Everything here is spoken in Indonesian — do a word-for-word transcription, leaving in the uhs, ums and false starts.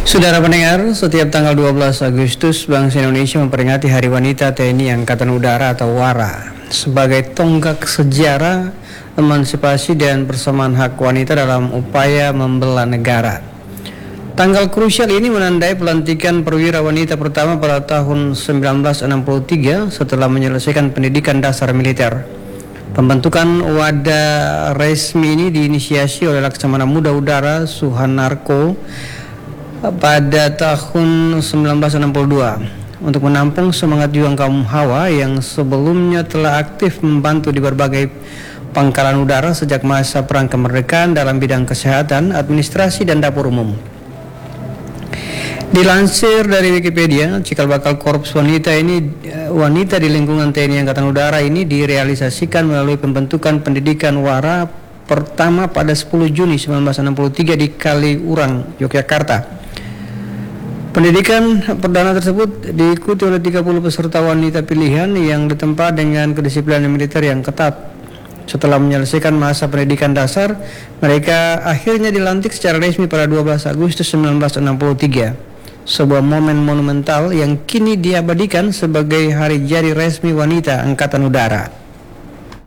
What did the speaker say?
Saudara pendengar, setiap tanggal dua belas Agustus, bangsa Indonesia memperingati Hari Wanita T N I Angkatan Udara atau WARA sebagai tonggak sejarah emansipasi dan persamaan hak wanita dalam upaya membela negara. Tanggal krusial ini menandai pelantikan perwira wanita pertama pada tahun seribu sembilan ratus enam puluh tiga setelah menyelesaikan pendidikan dasar militer. Pembentukan wadah resmi ini diinisiasi oleh Laksamana Muda Udara Suharnarko pada tahun seribu sembilan ratus enam puluh dua untuk menampung semangat juang kaum Hawa yang sebelumnya telah aktif membantu di berbagai pangkalan udara sejak masa perang kemerdekaan dalam bidang kesehatan, administrasi, dan dapur umum. Dilansir dari Wikipedia, cikal bakal Korps Wanita ini wanita di lingkungan T N I Angkatan Udara ini direalisasikan melalui pembentukan pendidikan WARA pertama pada sepuluh Juni seribu sembilan ratus enam puluh tiga di Kaliurang, Yogyakarta. Pendidikan perdana tersebut diikuti oleh tiga puluh peserta wanita pilihan yang ditempa dengan kedisiplinan militer yang ketat. Setelah menyelesaikan masa pendidikan dasar, mereka akhirnya dilantik secara resmi pada dua belas Agustus seribu sembilan ratus enam puluh tiga. Sebuah momen monumental yang kini diabadikan sebagai hari jadi resmi wanita Angkatan Udara.